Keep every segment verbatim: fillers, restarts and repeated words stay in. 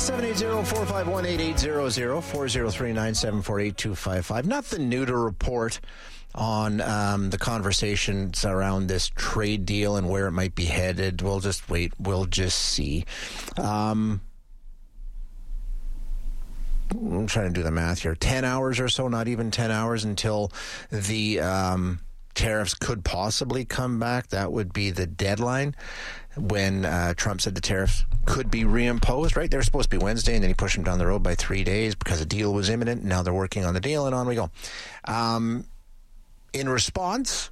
seven eight zero, four five one, eight eight zero zero, four zero three, nine seven four, eight two five five. Nothing new to report on um, the conversations around this trade deal and where it might be headed. We'll just wait. We'll just see. Um, I'm trying to do the math here. ten hours or so, not even ten hours until the um, tariffs could possibly come back. That would be the deadline when uh, Trump said the tariffs could be reimposed, right? They were supposed to be Wednesday, and then he pushed them down the road by three days because a deal was imminent. Now they're working on the deal, and on we go. Um, in response,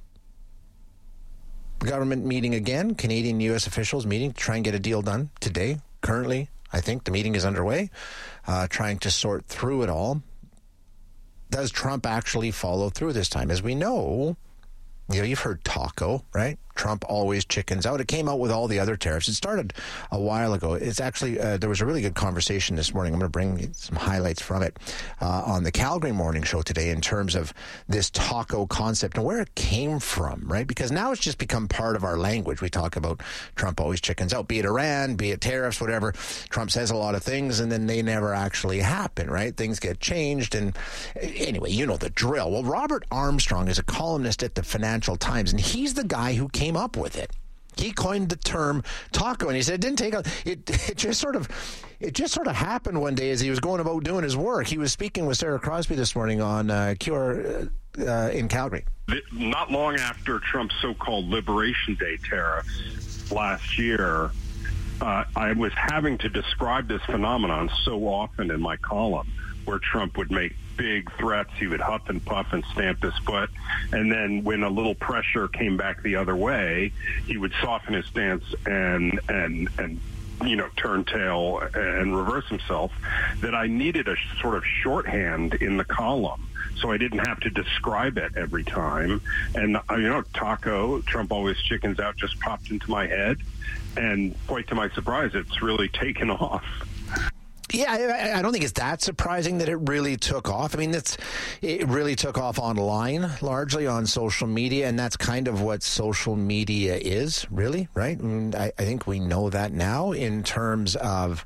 the government meeting again, Canadian U S officials meeting to try and get a deal done today. Currently, I think the meeting is underway, uh, trying to sort through it all. Does Trump actually follow through this time? As we know, you know, you've heard Taco, right? Trump always chickens out. It came out with all the other tariffs. It started a while ago. It's actually, uh, there was a really good conversation this morning. I'm going to bring some highlights from it uh, on the Calgary Morning Show today in terms of this Taco concept and where it came from, right? Because now it's just become part of our language. We talk about Trump always chickens out, be it Iran, be it tariffs, whatever. Trump says a lot of things and then they never actually happen, right? Things get changed. And anyway, you know the drill. Well, Robert Armstrong is a columnist at the Financial Times, and he's the guy who came up with it. He coined the term taco, and he said it didn't take a, it it just sort of it just sort of happened one day as he was going about doing his work. He was speaking with Sarah Crosby this morning on uh, Q R uh, in Calgary. Not long after Trump's so-called Liberation Day tariffs last year, uh, I was having to describe this phenomenon so often in my column, where Trump would make big threats, he would huff and puff and stamp his foot, and then when a little pressure came back the other way, he would soften his stance and and and you know turn tail and reverse himself. That I needed a sort of shorthand in the column, so I didn't have to describe it every time. And uh, you know, Taco, Trump always chickens out, just popped into my head, and quite to my surprise, it's really taken off. Yeah, I, I don't think it's that surprising that it really took off. I mean, it's it really took off online, largely on social media, and that's kind of what social media is, really, right? And I, I think we know that now in terms of,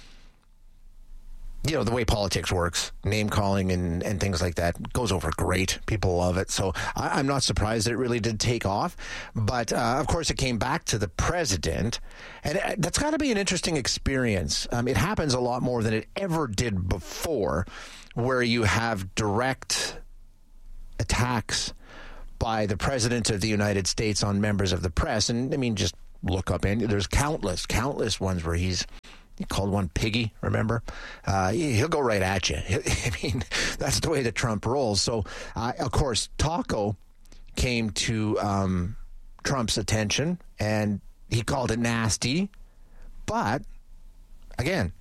you know, the way politics works, name calling and, and things like that goes over great. People love it. So I, I'm not surprised that it really did take off. But, uh, of course, it came back to the president. And that's got to be an interesting experience. Um, it happens a lot more than it ever did before, where you have direct attacks by the president of the United States on members of the press. And, I mean, just look up, and there's countless, countless ones where he's He called one piggy, remember? Uh, he'll go right at you. I mean, that's the way that Trump rolls. So, uh, of course, Taco came to um, Trump's attention, and he called it nasty. But, again,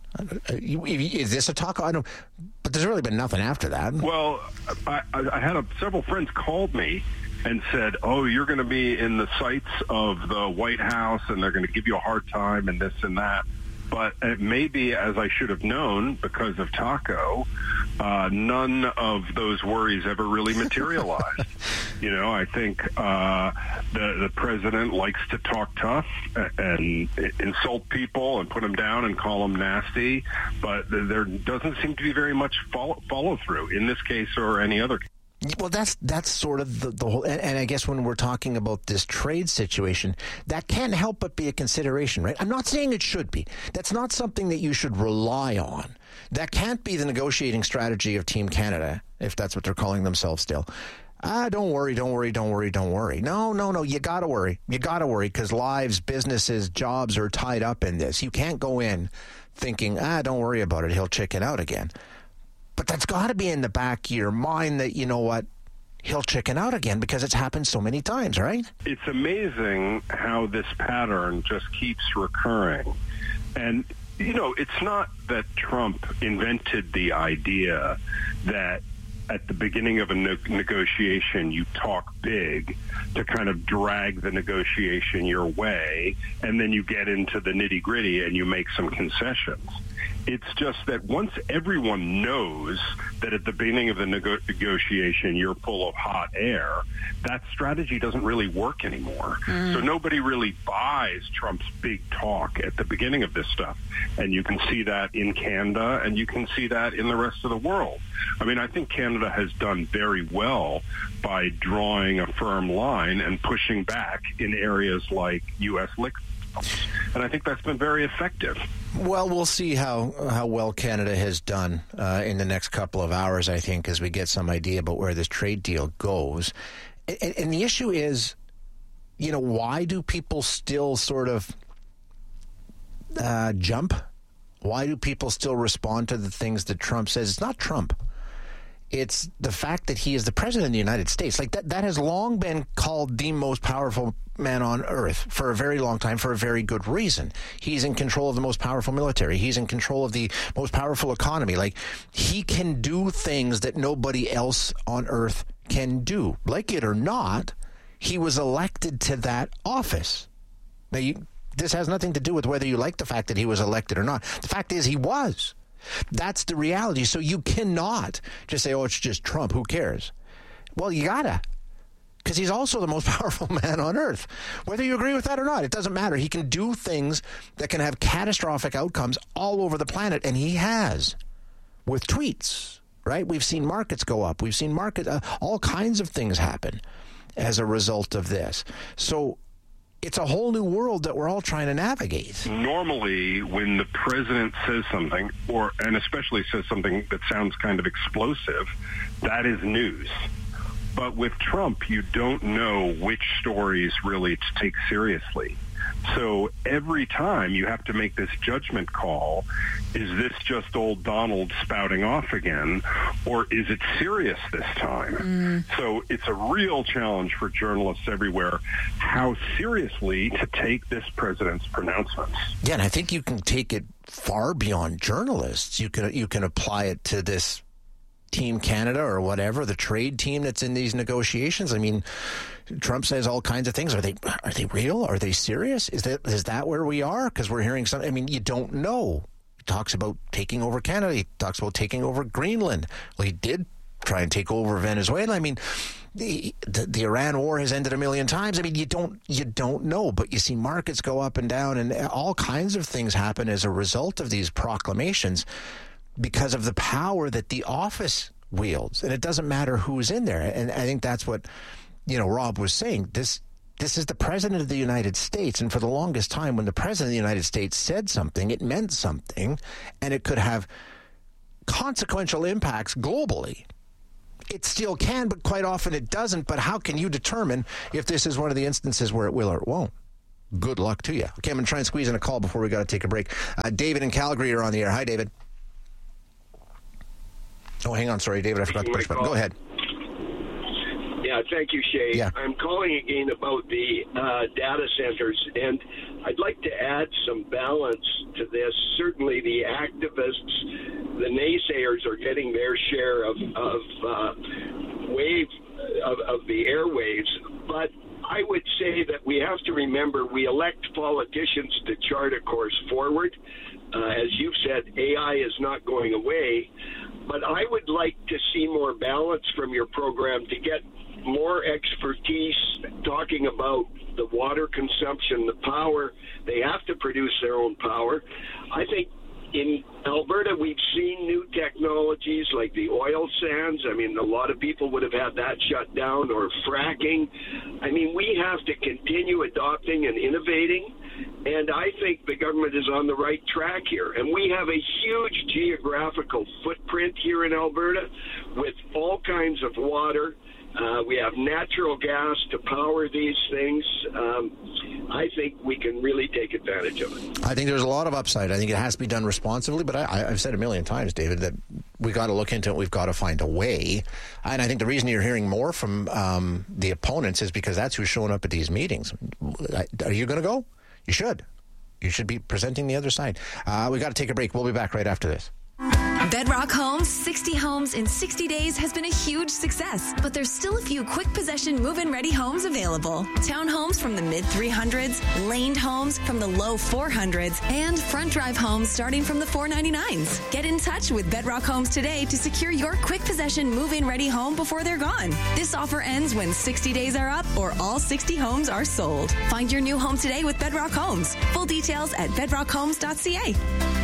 is this a taco? I don't. But there's really been nothing after that. Well, I, I had a, several friends called me and said, oh, you're going to be in the sights of the White House, and they're going to give you a hard time and this and that. But it may be, as I should have known, because of Taco, uh, none of those worries ever really materialized. You know, I think uh, the, the president likes to talk tough and insult people and put them down and call them nasty, but there doesn't seem to be very much follow, follow through in this case or any other case. Well, that's that's sort of the, the whole, and, and I guess when we're talking about this trade situation, that can't help but be a consideration, right? I'm not saying it should be. That's not something that you should rely on. That can't be the negotiating strategy of Team Canada, if that's what they're calling themselves still. Ah, don't worry, don't worry, don't worry, don't worry. No, no, no, you gotta worry. You gotta worry because lives, businesses, jobs are tied up in this. You can't go in thinking, ah, don't worry about it, he'll chicken out again. But that's got to be in the back of your mind that, you know what, he'll chicken out again because it's happened so many times, right? It's amazing how this pattern just keeps recurring. And, you know, it's not that Trump invented the idea that at the beginning of a ne- negotiation, you talk big to kind of drag the negotiation your way, and then you get into the nitty-gritty and you make some concessions. It's just that once everyone knows that at the beginning of the nego- negotiation you're full of hot air, that strategy doesn't really work anymore. Mm. So nobody really buys Trump's big talk at the beginning of this stuff. And you can see that in Canada, and you can see that in the rest of the world. I mean, I think Canada has done very well by drawing a firm line and pushing back in areas like U S liquor. And I think that's been very effective. Well, we'll see how, how well Canada has done uh, in the next couple of hours, I think, as we get some idea about where this trade deal goes. And, and the issue is, you know, why do people still sort of uh, jump? Why do people still respond to the things that Trump says? It's not Trump. It's the fact that he is the president of the United States. Like that, that has long been called the most powerful man on earth for a very long time, for a very good reason. He's in control of the most powerful military. He's in control of the most powerful economy. Like, he can do things that nobody else on earth can do. Like it or not, he was elected to that office. Now, you, this has nothing to do with whether you like the fact that he was elected or not. The fact is, he was. That's the reality. So you cannot just say, oh, it's just Trump. Who cares? Well, you gotta. Because he's also the most powerful man on earth. Whether you agree with that or not, it doesn't matter. He can do things that can have catastrophic outcomes all over the planet, and he has with tweets, right? We've seen markets go up. We've seen market uh, all kinds of things happen as a result of this. So it's a whole new world that we're all trying to navigate. Normally, when the president says something, or and especially says something that sounds kind of explosive, that is news. But with Trump, you don't know which stories really to take seriously. So every time you have to make this judgment call, is this just old Donald spouting off again, or is it serious this time? Mm. So it's a real challenge for journalists everywhere how seriously to take this president's pronouncements. Yeah, and I think you can take it far beyond journalists. You can you can apply it to this Team Canada or whatever, the trade team that's in these negotiations. I mean, Trump says all kinds of things. Are they are they real? Are they serious? Is that is that where we are? Because we're hearing something. I mean, you don't know. He talks about taking over Canada. He talks about taking over Greenland. Well, he did try and take over Venezuela. I mean, the, the the Iran war has ended a million times. I mean, you don't you don't know, but you see markets go up and down, and all kinds of things happen as a result of these proclamations, because of the power that the office wields. And it doesn't matter who's in there. And I think that's what, you know, Rob was saying. This this is the president of the United States. And for the longest time, when the president of the United States said something, it meant something, and it could have consequential impacts globally. It still can, but quite often it doesn't. But how can you determine if this is one of the instances where it will or it won't? Good luck to you. Okay, I'm going to try and squeeze in a call before we got to take a break. Uh, David in Calgary are on the air. Hi, David. Oh, hang on. Sorry, David. I forgot to push button. Go ahead. Yeah, thank you, Shay. Yeah. I'm calling again about the uh, data centers, and I'd like to add some balance to this. Certainly the activists, the naysayers are getting their share of, of uh, wave, of, of the airwaves, but I would say that we have to remember we elect politicians to chart a course forward. Uh, as you've said, A I is not going away. But I would like to see more balance from your program to get more expertise talking about the water consumption, the power. They have to produce their own power. I think in Alberta, we've seen new technologies like the oil sands. I mean, a lot of people would have had that shut down, or fracking. I mean, we have to continue adopting and innovating. And I think the government is on the right track here. And we have a huge geographical footprint here in Alberta with all kinds of water. Uh, we have natural gas to power these things. Um, I think we can really take advantage of it. I think there's a lot of upside. I think it has to be done responsibly. But I, I've said a million times, David, that we got to look into it. We've got to find a way. And I think the reason you're hearing more from um, the opponents is because that's who's showing up at these meetings. Are you going to go? You should. You should be presenting the other side. Uh, we got to take a break. We'll be back right after this. Bedrock Homes, sixty homes in sixty days has been a huge success, but there's still a few quick possession move-in ready homes available. Townhomes from the mid three hundreds, laned homes from the low four hundreds, and front drive homes starting from the four ninety-nines. Get in touch with Bedrock Homes today to secure your quick possession move-in ready home before they're gone. This offer ends when sixty days are up or all sixty homes are sold. Find your new home today with Bedrock Homes. Full details at bedrock homes dot c a.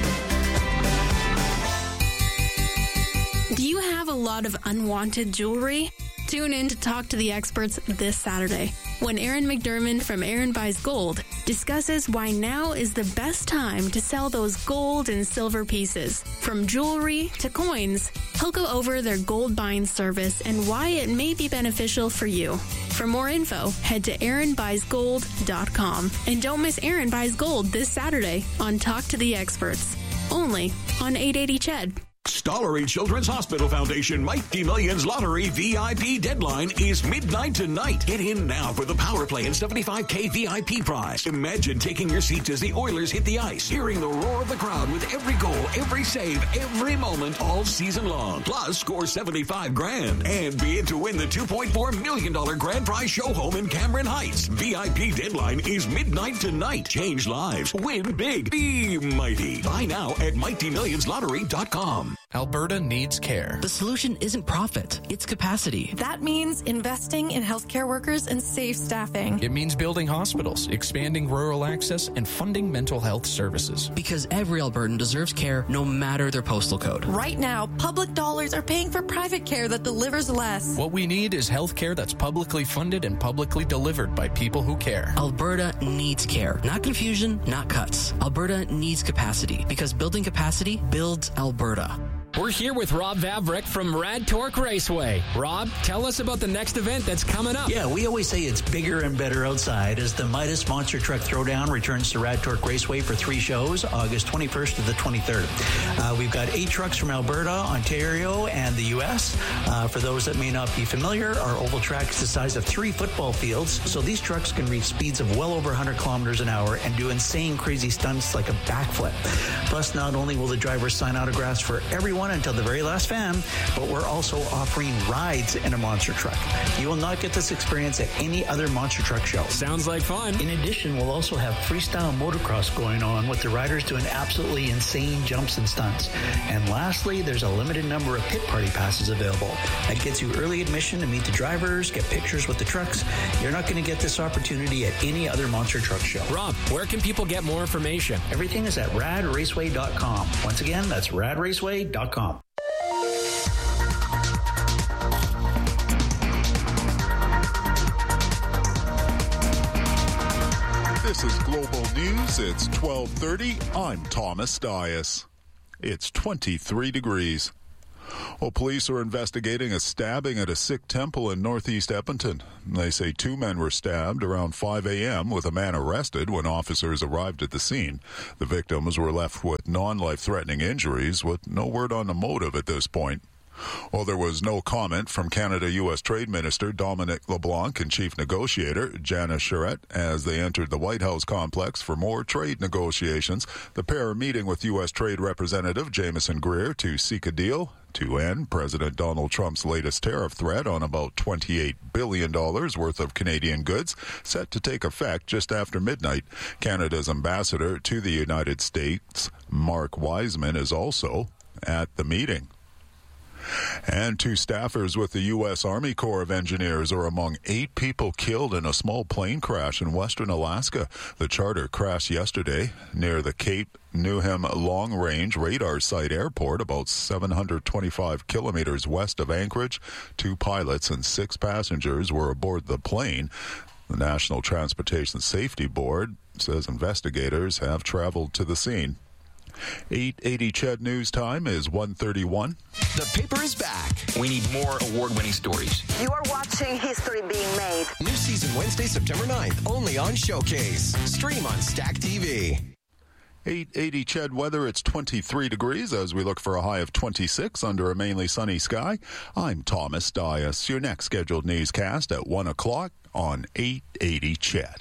Do you have a lot of unwanted jewelry? Tune in to Talk to the Experts this Saturday when Aaron McDermott from Aaron Buys Gold discusses why now is the best time to sell those gold and silver pieces. From jewelry to coins, he'll go over their gold buying service and why it may be beneficial for you. For more info, head to aaron buys gold dot com. And don't miss Aaron Buys Gold this Saturday on Talk to the Experts, only on eight eighty C H E D. Stollery Children's Hospital Foundation Mighty Millions Lottery V I P deadline is midnight tonight. Get in now for the Power Play and seventy-five K V I P prize. Imagine taking your seats as the Oilers hit the ice, hearing the roar of the crowd with every goal, every save, every moment, all season long. Plus, score seventy-five grand and be in to win the two point four million dollars grand prize show home in Cameron Heights. V I P deadline is midnight tonight. Change lives. Win big. Be mighty. Buy now at mighty millions lottery dot com. Alberta needs care. The solution isn't profit, it's capacity. That means investing in healthcare workers and safe staffing. It means building hospitals, expanding rural access, and funding mental health services. Because every Albertan deserves care no matter their postal code. Right now, public dollars are paying for private care that delivers less. What we need is health care that's publicly funded and publicly delivered by people who care. Alberta needs care. Not confusion, not cuts. Alberta needs capacity, because building capacity builds Alberta. We're here with Rob Vavrick from Rad Torque Raceway. Rob, tell us about the next event that's coming up. Yeah, we always say it's bigger and better outside as the Midas Monster Truck Throwdown returns to Rad Torque Raceway for three shows, August twenty-first to the twenty-third. Uh, we've got eight trucks from Alberta, Ontario, and the U S. Uh, for those that may not be familiar, our oval track is the size of three football fields, so these trucks can reach speeds of well over one hundred kilometers an hour and do insane, crazy stunts like a backflip. Plus, not only will the drivers sign autographs for everyone until the very last fan, but we're also offering rides in a monster truck. You will not get this experience at any other monster truck show. Sounds like fun. In addition, we'll also have freestyle motocross going on with the riders doing absolutely insane jumps and stunts. And lastly, there's a limited number of pit party passes available. That gets you early admission to meet the drivers, get pictures with the trucks. You're not going to get this opportunity at any other monster truck show. Rob, where can people get more information? Everything is at rad raceway dot com. Once again, that's rad raceway dot com. This is Global News. It's twelve thirty. I'm Thomas Dias. It's twenty-three degrees. Well, police are investigating a stabbing at a Sikh temple in northeast Edmonton. They say two men were stabbed around five a.m. with a man arrested when officers arrived at the scene. The victims were left with non-life-threatening injuries with no word on the motive at this point. Well, there was no comment from Canada-U S Trade Minister Dominic LeBlanc and Chief Negotiator Janice Charette as they entered the White House complex for more trade negotiations. The pair are meeting with U S Trade Representative Jameson Greer to seek a deal to end President Donald Trump's latest tariff threat on about twenty-eight billion dollars worth of Canadian goods, set to take effect just after midnight. Canada's ambassador to the United States, Mark Wiseman, is also at the meeting. And two staffers with the U S Army Corps of Engineers are among eight people killed in a small plane crash in western Alaska. The charter crashed yesterday near the Cape Newham Long Range Radar Site Airport, about seven hundred twenty-five kilometers west of Anchorage. Two pilots and six passengers were aboard the plane. The National Transportation Safety Board says investigators have traveled to the scene. eight eighty C H E D News Time is one thirty-one. The paper is back. We need more award-winning stories. You are watching history being made. New season Wednesday, September ninth, only on Showcase. Stream on Stack T V. eight eighty C H E D weather, it's twenty-three degrees as we look for a high of twenty-six under a mainly sunny sky. I'm Thomas Dias. Your next scheduled newscast at one o'clock on eight eighty C H E D.